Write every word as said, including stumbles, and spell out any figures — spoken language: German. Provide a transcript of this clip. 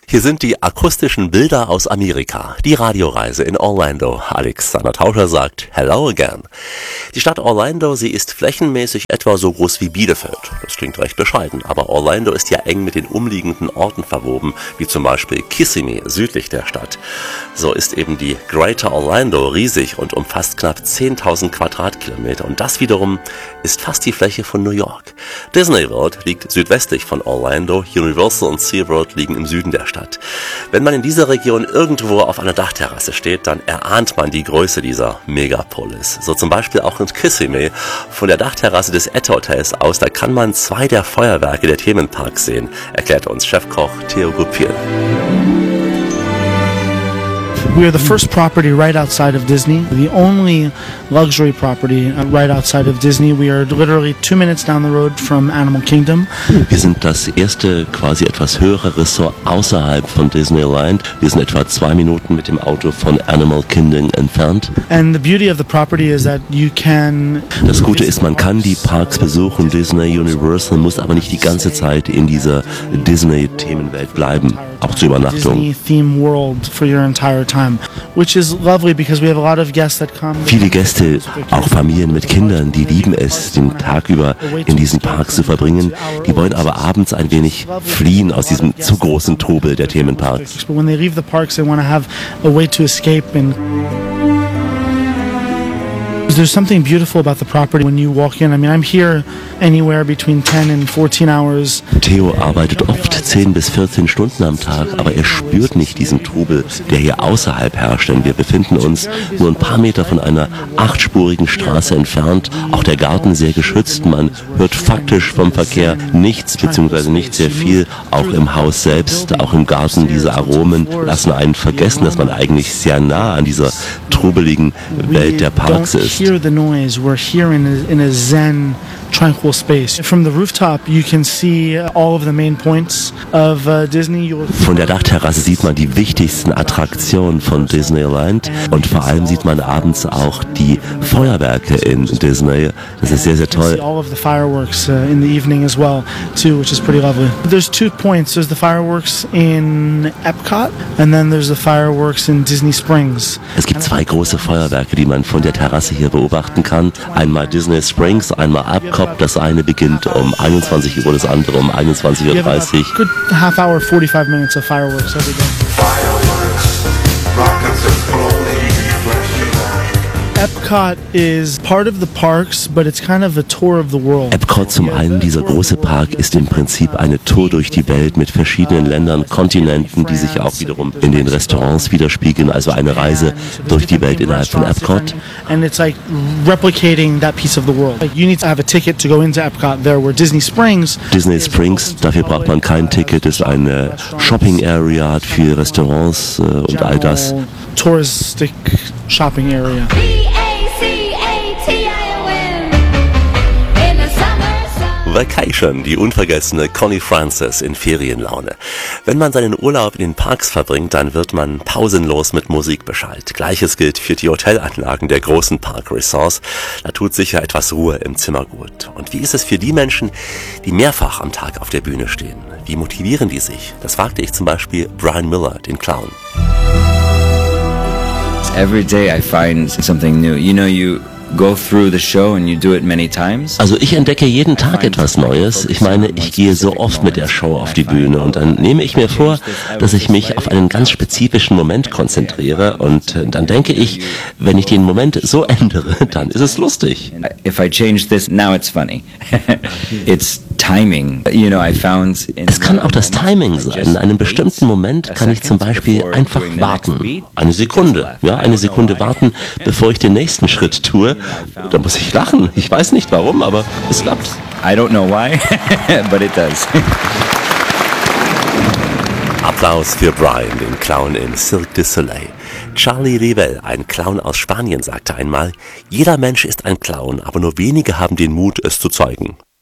Hier sind die akustischen Bilder aus Amerika. Die Radioreise in Orlando. Alexander Tauscher sagt Hello again. Die Stadt Orlando, sie ist flächenmäßig etwa so groß wie Bielefeld. Das klingt recht bescheiden, aber Orlando ist ja eng mit den umliegenden Orten verwoben, wie zum Beispiel Kissimmee, südlich der Stadt. So ist eben die Greater Orlando riesig und umfasst knapp zehntausend Quadratkilometer. Und das wiederum ist fast die Fläche von New York. Disney World liegt südwestlich von Orlando, Universal und SeaWorld liegen im Süden der Stadt. Wenn man in dieser Region irgendwo auf einer Dachterrasse steht, dann erahnt man die Größe dieser Megapolis. So zum Beispiel auch in Kissimmee. Von der Dachterrasse des Ed Hotels aus, da kann man zwei der Feuerwerke der Themenparks sehen, erklärt uns Chefkoch Theo Goupil. We are the first property right outside of Disney, the only luxury property right outside of Disney. We are literally two minutes down the road from Animal Kingdom. Wir sind das erste quasi etwas höhere Ressort außerhalb von Disneyland. Wir sind etwa zwei Minuten mit dem Auto von Animal Kingdom entfernt. And the beauty of the property is that you can. Das Gute ist, man kann die Parks besuchen, Disney, Universal, muss aber nicht die ganze Zeit in dieser Disney-Themenwelt bleiben, auch zur Übernachtung. Disney theme world for your entire time. Which is lovely because we have a lot of guests that come. Viele Gäste, auch Familien mit Kindern, die lieben es, den Tag über in diesen Parks zu verbringen. Die wollen aber abends ein wenig fliehen aus diesem zu großen Trubel der Themenparks. But when they leave the parks, they want to have a way to escape and. There's something beautiful about the property when you walk in. I mean, I'm here anywhere between ten and fourteen hours. Theo arbeitet oft zehn bis vierzehn Stunden am Tag, aber er spürt nicht diesen Trubel, der hier außerhalb herrscht, denn wir befinden uns nur ein paar Meter von einer achtspurigen Straße entfernt. Auch der Garten sehr geschützt. Man hört faktisch vom Verkehr nichts, beziehungsweise nicht sehr viel. Auch im Haus selbst, auch im Garten, diese Aromen lassen einen vergessen, dass man eigentlich sehr nah an dieser trubeligen Welt der Parks ist. Hear the noise. We're here in a, in a zen, tranquil space. From the rooftop, you can see all of the main points of uh, Disney. Von der Dachterrasse sieht man die wichtigsten Attraktionen von Disneyland und vor allem sieht man abends auch die Feuerwerke in Disney. Das ist sehr, sehr toll. All of the fireworks uh, in the evening as well, too, which is pretty lovely. There's two points. There's the fireworks in Epcot and then there's the fireworks in Disney Springs. Es gibt zwei große Feuerwerke, die man von der Terrasse hier beobachten kann. Einmal Disney Springs, einmal Epcot. Das eine beginnt um einundzwanzig Uhr, das andere um einundzwanzig Uhr dreißig. Good half hour, forty-five minutes of fireworks every day. Fireworks, rockets exploding. Epcot is part of the parks, but it's kind of a tour of the world. Epcot zum einen, dieser große Park, ist im Prinzip eine Tour durch die Welt mit verschiedenen Ländern, Kontinenten, die sich auch wiederum in den Restaurants widerspiegeln, also eine Reise durch die Welt innerhalb von Epcot. And it's like replicating that piece of the world. Like you need to have a ticket to go into Epcot there, where Disney Springs. Disney Springs, dafür braucht man kein Ticket, ist eine Shopping Area, hat viele Restaurants äh, und all das. Touristic shopping area. Vacation, die unvergessene Connie Francis in Ferienlaune. Wenn man seinen Urlaub in den Parks verbringt, dann wird man pausenlos mit Musik beschallt. Gleiches gilt für die Hotelanlagen der großen Parkresorts. Da tut sicher etwas Ruhe im Zimmer gut. Und wie ist es für die Menschen, die mehrfach am Tag auf der Bühne stehen? Wie motivieren die sich? Das fragte ich zum Beispiel Brian Miller, den Clown. Every day I find something new. You know, you go through the show and you do it many times. Also ich entdecke jeden Tag etwas Neues. Ich meine, ich gehe so oft mit der Show auf die Bühne und dann nehme ich mir vor, dass ich mich auf einen ganz spezifischen Moment konzentriere und dann denke ich, wenn ich den Moment so ändere, dann ist es lustig. If I change this, now it's funny. It's timing. You know, I found es kann auch das Timing sein. In einem bestimmten Moment kann ich zum Beispiel einfach warten. Eine Sekunde. Ja, eine Sekunde warten, bevor ich den nächsten Schritt tue. Da muss ich lachen. Ich weiß nicht warum, aber es klappt. I don't know why, but it does. Applaus für Brian, den Clown in Cirque du Soleil. Charlie Rivel, ein Clown aus Spanien, sagte einmal, jeder Mensch ist ein Clown, aber nur wenige haben den Mut, es zu zeigen.